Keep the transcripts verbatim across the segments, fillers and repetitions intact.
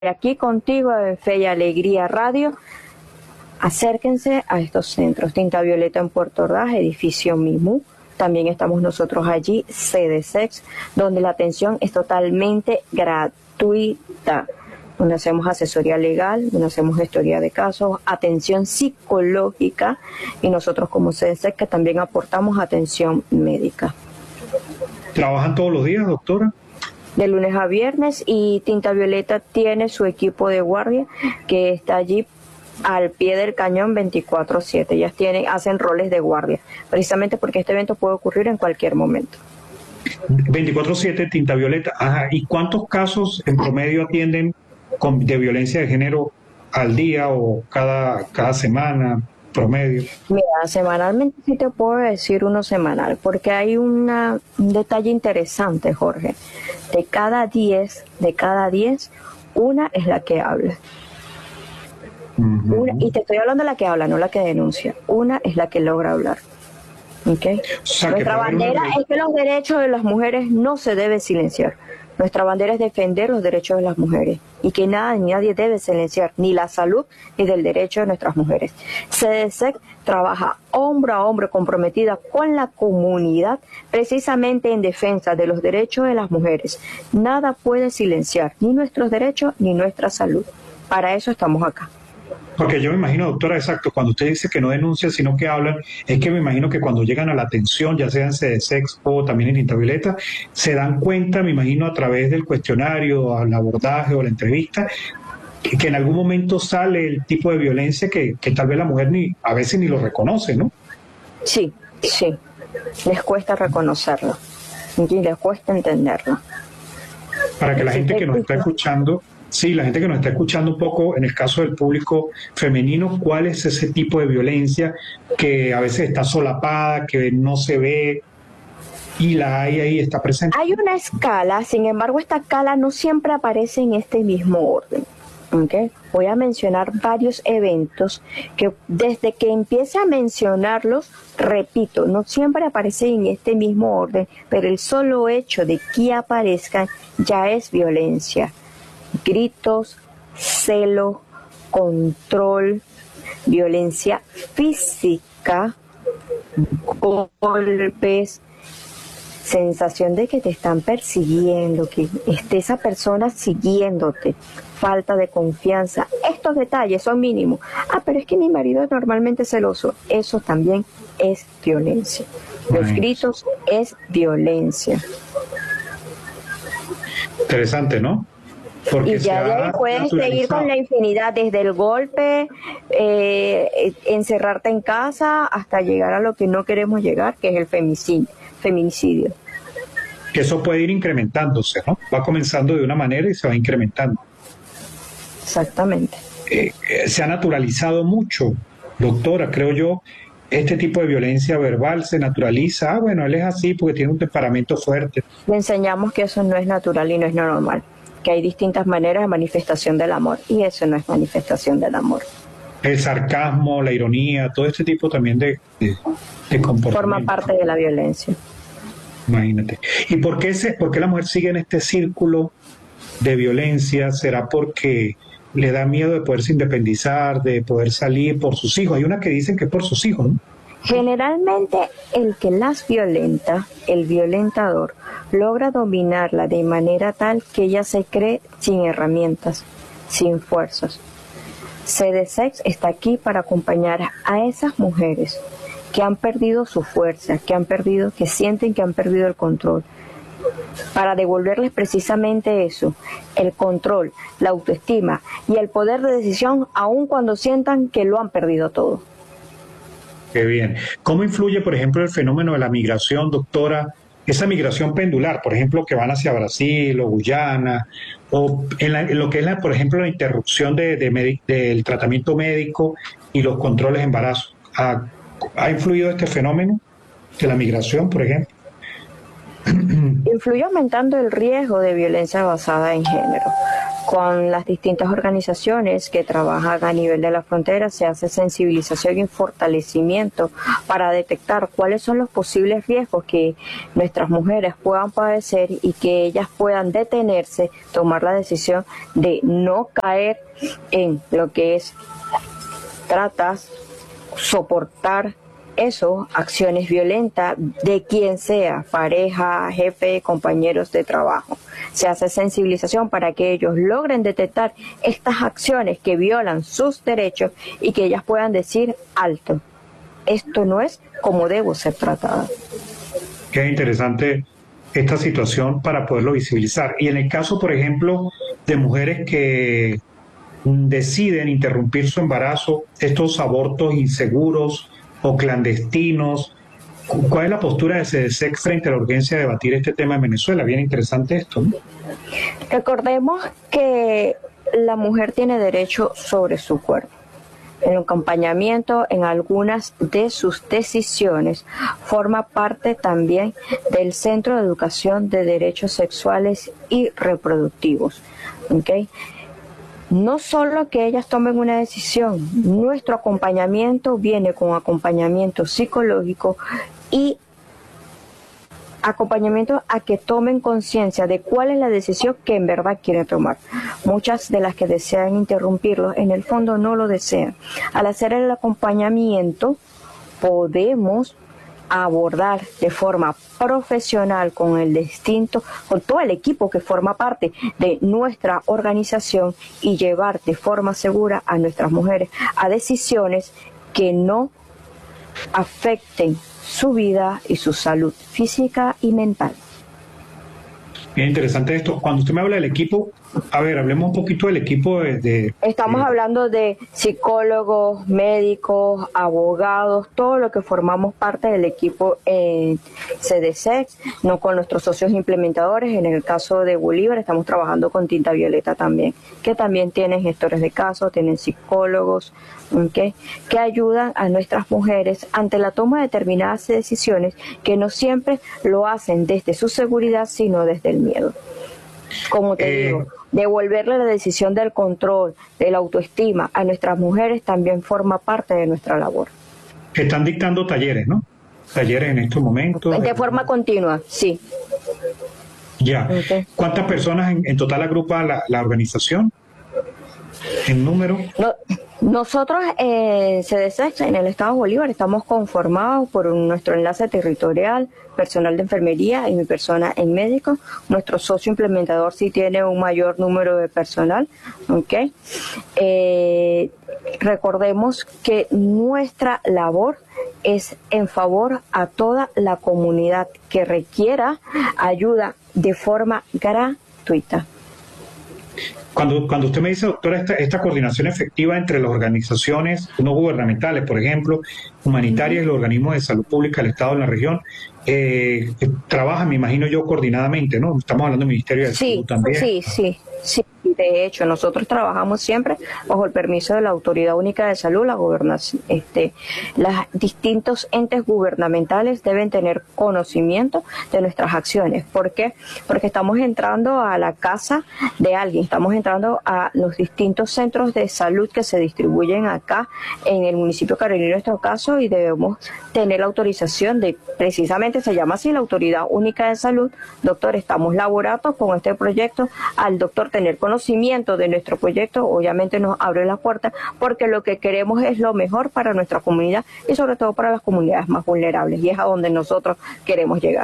aquí contigo en Fe y Alegría Radio. Acérquense a estos centros. Tinta Violeta en Puerto Ordaz, edificio Mimú. También estamos nosotros allí, Sedesex, donde la atención es totalmente gratuita, donde hacemos asesoría legal, donde hacemos gestoría de casos, atención psicológica, y nosotros como Sedesex que también aportamos atención médica. ¿Trabajan todos los días, doctora? De lunes a viernes, y Tinta Violeta tiene su equipo de guardia que está allí al pie del cañón veinticuatro siete. Ellas tienen, hacen roles de guardia, precisamente porque este evento puede ocurrir en cualquier momento. veinticuatro siete Tinta Violeta. Ajá. ¿Y cuántos casos en promedio atienden con, de violencia de género al día o cada, cada semana promedio? Mira, semanalmente sí te puedo decir uno semanal, porque hay una, un detalle interesante, Jorge. De cada diez, de cada diez, una es la que habla. Una, y te estoy hablando de la que habla, no la que denuncia. Una es la que logra hablar. ¿Okay? O sea, nuestra bandera una... es que los derechos de las mujeres no se deben silenciar. Nuestra bandera es defender los derechos de las mujeres y que nada ni nadie debe silenciar ni la salud ni del derecho de nuestras mujeres. Sedesex trabaja hombro a hombro comprometida con la comunidad precisamente en defensa de los derechos de las mujeres. Nada puede silenciar ni nuestros derechos ni nuestra salud. Para eso estamos acá. Porque yo me imagino, doctora, exacto, cuando usted dice que no denuncian, sino que hablan, es que me imagino que cuando llegan a la atención, ya sea en Sedesex o también en Tinta Violeta, se dan cuenta, me imagino, a través del cuestionario, al abordaje o la entrevista, que, que en algún momento sale el tipo de violencia que, que tal vez la mujer ni a veces ni lo reconoce, ¿no? Sí, sí, les cuesta reconocerlo, y les cuesta entenderlo. Para que la gente que nos está escuchando... Sí, la gente que nos está escuchando un poco, en el caso del público femenino, ¿cuál es ese tipo de violencia que a veces está solapada, que no se ve y la hay ahí, está presente? Hay una escala, sin embargo, esta escala no siempre aparece en este mismo orden. ¿Okay? Voy a mencionar varios eventos que desde que empiece a mencionarlos, repito, no siempre aparecen en este mismo orden, pero el solo hecho de que aparezcan ya es violencia. Gritos, celo, control, violencia física, golpes, sensación de que te están persiguiendo, que esté esa persona siguiéndote, falta de confianza. Estos detalles son mínimos. Ah, pero es que mi marido es normalmente celoso. Eso también es violencia. Los gritos es violencia. Interesante, ¿no? Porque y ya de ahí puedes seguir con la infinidad, desde el golpe, eh, encerrarte en casa, hasta llegar a lo que no queremos llegar, que es el femicidio. feminicidio. Que eso puede ir incrementándose, ¿no? Va comenzando de una manera y se va incrementando. Exactamente. Eh, eh, se ha naturalizado mucho, doctora, creo yo, este tipo de violencia verbal se naturaliza. Ah, bueno, él es así porque tiene un temperamento fuerte. Le enseñamos que eso no es natural y no es normal, que hay distintas maneras de manifestación del amor, y eso no es manifestación del amor. El sarcasmo, la ironía, todo este tipo también de, de, de comportamiento. Forma parte de la violencia. Imagínate. ¿Y por qué, se, por qué la mujer sigue en este círculo de violencia? ¿Será porque le da miedo de poderse independizar, de poder salir por sus hijos? Hay una que dicen que es por sus hijos, ¿no? Generalmente el que las violenta, el violentador, logra dominarla de manera tal que ella se cree sin herramientas, sin fuerzas. Sedesex está aquí para acompañar a esas mujeres que han perdido su fuerza, que han perdido, que sienten que han perdido el control, para devolverles precisamente eso, el control, la autoestima y el poder de decisión, aun cuando sientan que lo han perdido todo. Qué bien. ¿Cómo influye, por ejemplo, el fenómeno de la migración, doctora? Esa migración pendular, por ejemplo, que van hacia Brasil o Guyana, o en, la, en lo que es, la, por ejemplo, la interrupción de, de del tratamiento médico y los controles de embarazo. ¿Ha, ¿Ha influido este fenómeno de la migración, por ejemplo? Influye aumentando el riesgo de violencia basada en género. Con las distintas organizaciones que trabajan a nivel de la frontera se hace sensibilización y fortalecimiento para detectar cuáles son los posibles riesgos que nuestras mujeres puedan padecer y que ellas puedan detenerse, tomar la decisión de no caer en lo que es tratas, soportar eso, acciones violentas de quien sea, pareja, jefe, compañeros de trabajo. Se hace sensibilización para que ellos logren detectar estas acciones que violan sus derechos y que ellas puedan decir alto. Esto no es como debo ser tratada. Qué interesante esta situación para poderlo visibilizar. Y en el caso, por ejemplo, de mujeres que deciden interrumpir su embarazo, estos abortos inseguros o clandestinos, ¿cuál es la postura de SEDESEC frente a la urgencia de debatir este tema en Venezuela? Bien interesante esto, ¿no? Recordemos que la mujer tiene derecho sobre su cuerpo. El acompañamiento en algunas de sus decisiones forma parte también del Centro de Educación de Derechos Sexuales y Reproductivos. ¿Okay? No solo que ellas tomen una decisión, nuestro acompañamiento viene con acompañamiento psicológico y acompañamiento a que tomen conciencia de cuál es la decisión que en verdad quieren tomar. Muchas de las que desean interrumpirlo, en el fondo no lo desean. Al hacer el acompañamiento, podemos abordar de forma profesional con el distinto, con todo el equipo que forma parte de nuestra organización y llevar de forma segura a nuestras mujeres a decisiones que no afecten su vida y su salud física y mental. Bien interesante esto. Cuando usted me habla del equipo, a ver, hablemos un poquito del equipo de... de Estamos de... hablando de psicólogos, médicos, abogados, todo lo que formamos parte del equipo en SEDESEC, no con nuestros socios implementadores. En el caso de Bolívar estamos trabajando con Tinta Violeta también, que también tienen gestores de casos, tienen psicólogos, ¿okay?, que ayudan a nuestras mujeres ante la toma de determinadas decisiones que no siempre lo hacen desde su seguridad, sino desde el miedo. Como te eh, digo, devolverle la decisión del control, de la autoestima a nuestras mujeres también forma parte de nuestra labor. Están dictando talleres, ¿no? Talleres en estos momentos. De forma continua, sí. Ya. Okay. ¿Cuántas personas en, en total agrupa la, la organización? ¿En número? No, nosotros en SEDESEC, en el Estado Bolívar, estamos conformados por un, nuestro enlace territorial, personal de enfermería y mi persona en médico. Nuestro socio implementador sí tiene un mayor número de personal. ¿Okay? Eh, recordemos que nuestra labor es en favor a toda la comunidad que requiera ayuda de forma gratuita. Cuando, cuando usted me dice, doctora, esta, esta coordinación efectiva entre las organizaciones no gubernamentales, por ejemplo, humanitarias y los organismos de salud pública del Estado en la región, eh, trabajan, me imagino yo, coordinadamente, ¿no? Estamos hablando del Ministerio de sí, Salud también. Sí, sí, sí. De hecho, nosotros trabajamos siempre bajo el permiso de la Autoridad Única de Salud, la gobernación. Este, los distintos entes gubernamentales deben tener conocimiento de nuestras acciones. ¿Por qué? Porque estamos entrando a la casa de alguien, estamos entrando a los distintos centros de salud que se distribuyen acá en el municipio Carolina, en nuestro caso, y debemos tener la autorización de, precisamente se llama así, la Autoridad Única de Salud. Doctor, estamos laborando con este proyecto. Al doctor tener conocimiento de nuestro proyecto, obviamente nos abre las puertas, porque lo que queremos es lo mejor para nuestra comunidad y sobre todo para las comunidades más vulnerables, y es a donde nosotros queremos llegar.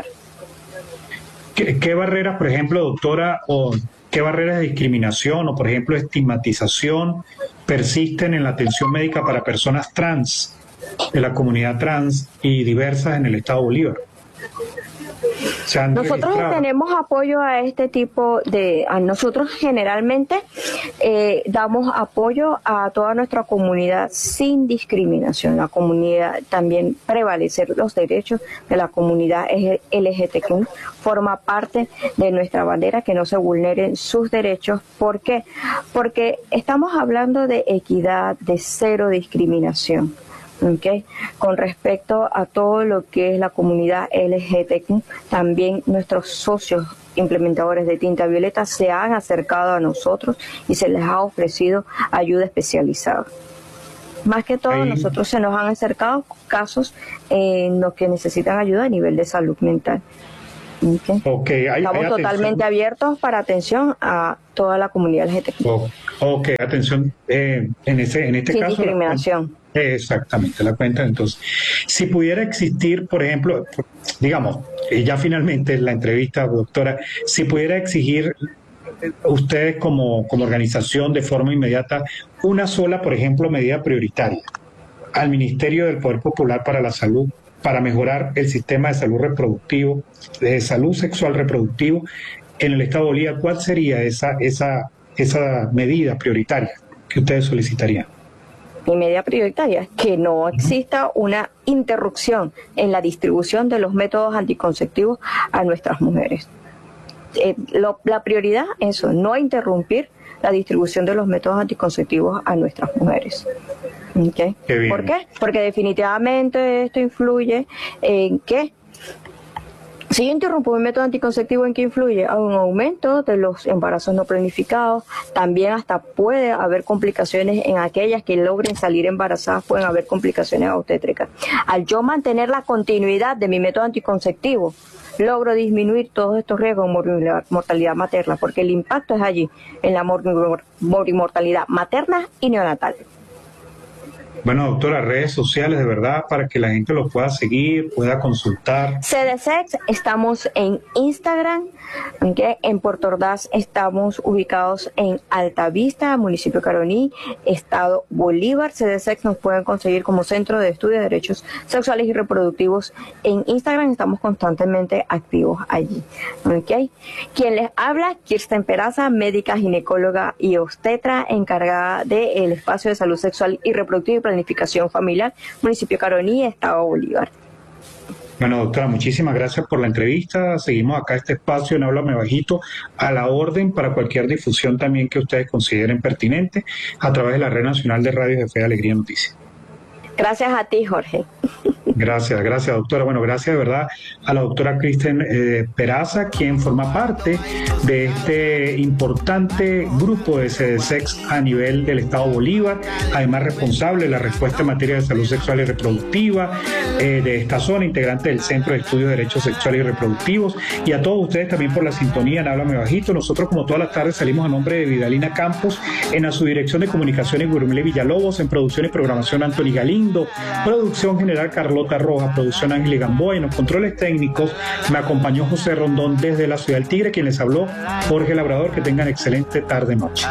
¿Qué, qué barreras, por ejemplo, doctora, o qué barreras de discriminación o, por ejemplo, estigmatización persisten en la atención médica para personas trans, de la comunidad trans y diversas en el Estado Bolívar? Nosotros tenemos apoyo a este tipo de, a nosotros generalmente eh, damos apoyo a toda nuestra comunidad sin discriminación. La comunidad, también prevalecer los derechos de la comunidad L G B T Q forma parte de nuestra bandera, que no se vulneren sus derechos. ¿Por qué? Porque estamos hablando de equidad, de cero discriminación. Okay. Con respecto a todo lo que es la comunidad L G B T Q, también nuestros socios implementadores de tinta violeta se han acercado a nosotros y se les ha ofrecido ayuda especializada. Más que todo, Ahí. nosotros se nos han acercado casos en los que necesitan ayuda a nivel de salud mental. Okay. Okay, hay, Estamos hay totalmente abiertos para atención a toda la comunidad L G B T Q. Oh, ok, atención eh, en, ese, en este Sin caso. Sin discriminación. La, exactamente, la cuenta. Entonces, si pudiera existir, por ejemplo, digamos, ya finalmente la entrevista, doctora, si pudiera exigir ustedes como, como organización de forma inmediata una sola, por ejemplo, medida prioritaria al Ministerio del Poder Popular para la Salud, para mejorar el sistema de salud reproductivo, de salud sexual reproductivo en el Estado de Bolívar, ¿cuál sería esa, esa, esa medida prioritaria que ustedes solicitarían? Mi medida prioritaria es que no exista una interrupción en la distribución de los métodos anticonceptivos a nuestras mujeres. Eh, lo, la prioridad es eso, no interrumpir la distribución de los métodos anticonceptivos a nuestras mujeres. Okay. Qué ¿Por qué? Porque definitivamente esto influye en que, si yo interrumpo un método anticonceptivo, ¿en qué influye? A un aumento de los embarazos no planificados, también hasta puede haber complicaciones en aquellas que logren salir embarazadas, pueden haber complicaciones obstétricas. Al yo mantener la continuidad de mi método anticonceptivo, logro disminuir todos estos riesgos de mortalidad materna, porque el impacto es allí, en la mortalidad materna y neonatal. Bueno, doctora, redes sociales de verdad para que la gente lo pueda seguir, pueda consultar. CDSEX, estamos en Instagram, ¿okay? En Puerto Ordaz estamos ubicados en Altavista, municipio Caroní, Estado Bolívar. CDSEX nos pueden conseguir como Centro de Estudio de Derechos Sexuales y Reproductivos en Instagram, estamos constantemente activos allí. ¿Okay? Quien les habla, Kirsten Peraza, médica, ginecóloga y obstetra, encargada del espacio de salud sexual y reproductiva y planificación familiar, municipio Caroní, Estado Bolívar. Bueno, doctora, muchísimas gracias por la entrevista. Seguimos acá este espacio en Háblame Bajito a la orden para cualquier difusión también que ustedes consideren pertinente a través de la Red Nacional de Radios de Fe, Alegría y Noticias. Gracias a ti, Jorge. Gracias, gracias, doctora. Bueno, gracias de verdad a la doctora Kirsten eh, Peraza, quien forma parte de este importante grupo de CDSEX a nivel del Estado Bolívar, además responsable de la respuesta en materia de salud sexual y reproductiva eh, de esta zona, integrante del Centro de Estudios de Derechos Sexuales y Reproductivos, y a todos ustedes también por la sintonía en Háblame Bajito. Nosotros, como todas las tardes, salimos a nombre de Vidalina Campos, en la subdirección de comunicaciones Gurumile Villalobos, en producción y programación Anthony Galindo, producción general Carlota Roja, producción Ángel Gamboa, y en los controles técnicos me acompañó José Rondón desde la ciudad del Tigre, quien les habló Jorge Labrador. Que tengan excelente tarde noche.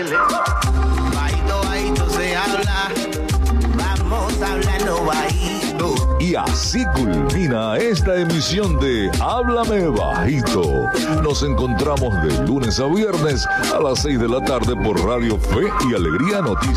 Y así culmina esta emisión de Háblame Bajito. Nos encontramos de lunes a viernes a las seis de la tarde por Radio Fe y Alegría Noticias.